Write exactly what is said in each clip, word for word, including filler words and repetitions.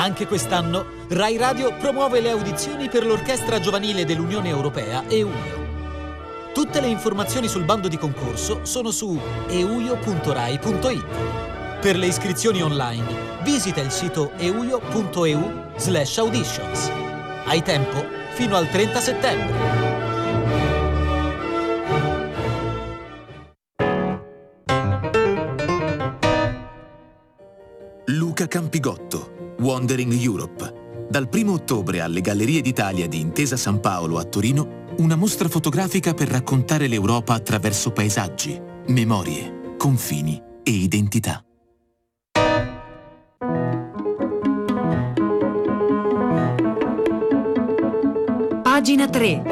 Anche quest'anno Rai Radio promuove le audizioni per l'Orchestra Giovanile dell'Unione Europea EUIO. Tutte le informazioni sul bando di concorso sono su euio punto rai punto it. Per le iscrizioni online visita il sito euio punto eu slash auditions. Hai tempo fino al trenta settembre. Luca Campigotto, Wandering Europe. Dal primo ottobre alle Gallerie d'Italia di Intesa San Paolo a Torino, una mostra fotografica per raccontare l'Europa attraverso paesaggi, memorie, confini e identità. Pagina tre.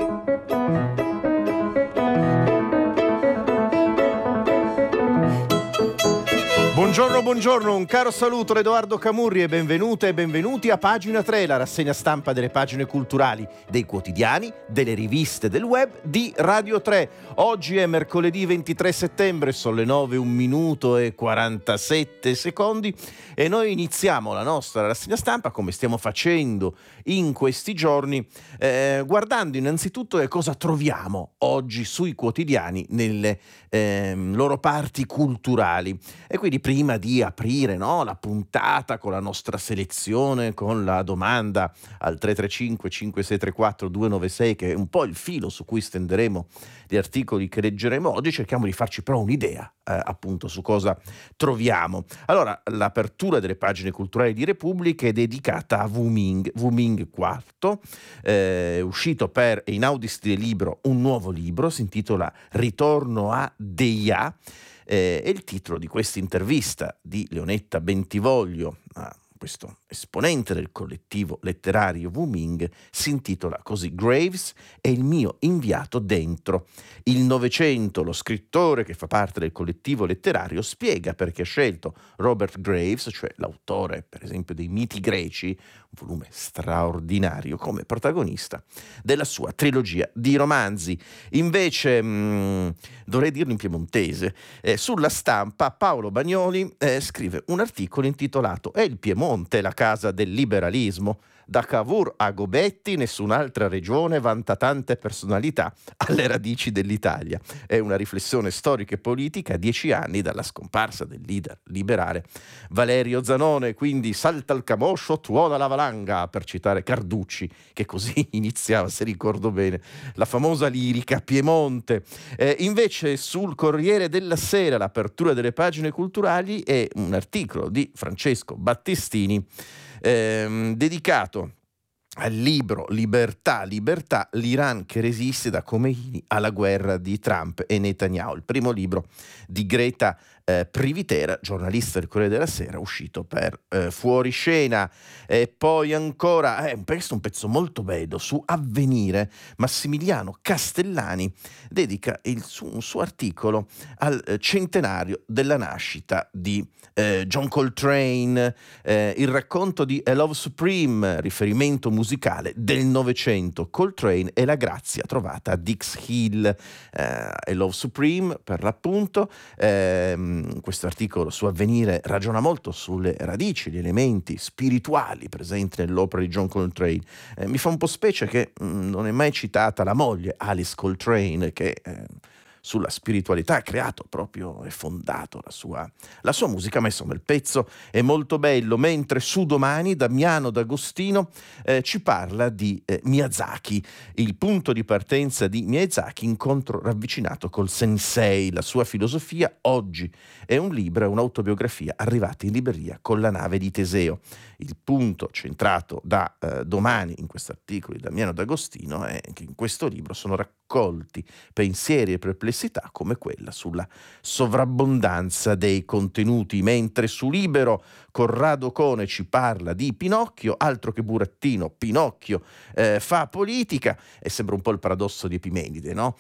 Buongiorno, buongiorno, un caro saluto da Edoardo Camurri e benvenute e benvenuti a Pagina tre, la rassegna stampa delle pagine culturali, dei quotidiani, delle riviste del web di Radio tre. Oggi è mercoledì ventitré settembre, sono le nove, un minuto e quarantasette secondi e noi iniziamo la nostra rassegna stampa, come stiamo facendo in questi giorni, eh, guardando innanzitutto che cosa troviamo oggi sui quotidiani nelle eh, loro parti culturali. E quindi prima di aprire, no, la puntata con la nostra selezione, con la domanda al tre tre cinque cinque sei tre quattro due nove sei, che è un po' il filo su cui stenderemo gli articoli che leggeremo oggi, cerchiamo di farci però un'idea eh, appunto su cosa troviamo. Allora, l'apertura delle pagine culturali di Repubblica è dedicata a Wu Ming, Wu Ming quarto, eh, uscito per Einaudi Libro un nuovo libro, si intitola Ritorno a Deia. Eh, e il titolo di questa intervista di Leonetta Bentivoglio a questo esponente del collettivo letterario Wu Ming si intitola così: Graves è il mio inviato dentro. Il Novecento, lo scrittore che fa parte del collettivo letterario, spiega perché ha scelto Robert Graves, cioè l'autore per esempio dei Miti greci, un volume straordinario, come protagonista della sua trilogia di romanzi. Invece, mh, dovrei dirlo in piemontese, eh, sulla Stampa Paolo Bagnoli eh, scrive un articolo intitolato «È il Piemonte la casa del liberalismo? Da Cavour a Gobetti nessun'altra regione vanta tante personalità alle radici dell'Italia». È una riflessione storica e politica a dieci anni dalla scomparsa del leader liberale Valerio Zanone. Quindi salta il camoscio, tuona la valanga, per citare Carducci, che così iniziava, se ricordo bene, la famosa lirica Piemonte. Eh, invece sul Corriere della Sera l'apertura delle pagine culturali è un articolo di Francesco Battistini Ehm, dedicato al libro Libertà, libertà, l'Iran che resiste da Khomeini alla guerra di Trump e Netanyahu, il primo libro di Greta eh, Privitera, giornalista del Corriere della Sera, uscito per eh, Fuoriscena. E poi ancora eh, un, pezzo, un pezzo molto bello su Avvenire. Massimiliano Castellani dedica il su, un suo articolo al eh, centenario della nascita di eh, John Coltrane, eh, il racconto di A Love Supreme, riferimento musicale del Novecento, Coltrane e la grazia trovata a Dix Hill. eh, A Love Supreme per l'appunto. ehm, questo articolo su Avvenire ragiona molto sulle radici, gli elementi spirituali presenti nell'opera di John Coltrane. Eh, mi fa un po' specie che mh, non è mai citata la moglie Alice Coltrane, che eh, sulla spiritualità ha creato proprio e fondato la sua, la sua musica, ma insomma il pezzo è molto bello. Mentre su Domani Damiano D'Agostino eh, ci parla di eh, Miyazaki, il punto di partenza di Miyazaki, incontro ravvicinato col sensei, la sua filosofia. Oggi è un libro, è un'autobiografia arrivata in libreria con la nave di Teseo. Il punto centrato da eh, Domani in questo articolo di Damiano D'Agostino è che in questo libro sono raccolti pensieri e perplessità come quella sulla sovrabbondanza dei contenuti, mentre su Libero Corrado Cone ci parla di Pinocchio, altro che burattino, Pinocchio eh, fa politica, e sembra un po' il paradosso di Epimenide, no?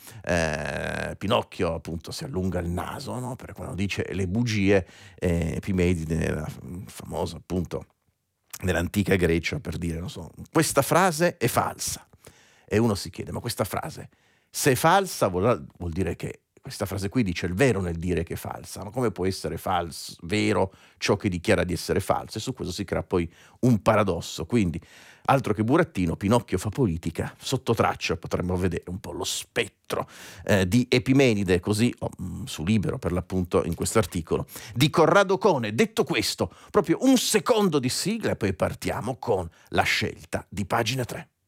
Eh, Pinocchio appunto si allunga il naso, no? Per quando dice le bugie, eh, Epimenide era famoso appunto nell'antica Grecia per dire, non so, questa frase è falsa, e uno si chiede, ma questa frase se è falsa vuol, vuol dire che questa frase qui dice il vero nel dire che è falsa, ma come può essere falso, vero ciò che dichiara di essere falso? E su questo si crea poi un paradosso. Quindi, altro che burattino, Pinocchio fa politica, sotto traccia potremmo vedere un po' lo spettro eh, di Epimenide, così oh, su Libero per l'appunto in questo articolo, di Corrado Cone. Detto questo, proprio un secondo di sigla e poi partiamo con la scelta di pagina tre.